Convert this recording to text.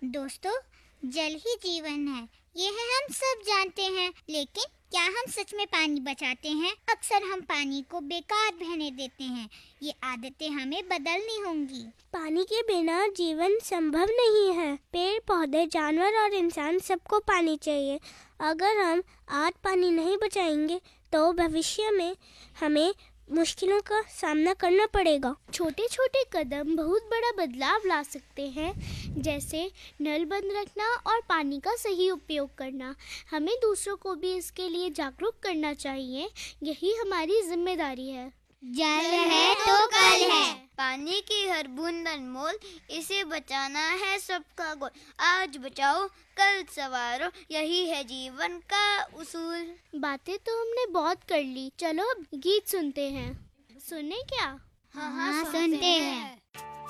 दोस्तों, जल ही जीवन है, ये है हम सब जानते हैं, लेकिन क्या हम सच में पानी बचाते हैं? अक्सर हम पानी को बेकार बहने देते हैं। ये आदतें हमें बदलनी होंगी। पानी के बिना जीवन संभव नहीं है। पेड़ पौधे, जानवर और इंसान सबको पानी चाहिए। अगर हम आज पानी नहीं बचाएंगे तो भविष्य में हमें मुश्किलों का सामना करना पड़ेगा। छोटे छोटे कदम बहुत बड़ा बदलाव ला सकते हैं, जैसे नल बंद रखना और पानी का सही उपयोग करना। हमें दूसरों को भी इसके लिए जागरूक करना चाहिए। यही हमारी जिम्मेदारी है। जल है तो कल है। पानी की हर बूंद अनमोल, इसे बचाना है सबका गोल। आज बचाओ कल संवारो, यही है जीवन का उसूल। बातें तो हमने बहुत कर ली, चलो अब गीत सुनते हैं। सुने क्या? हाँ, सुनते हैं।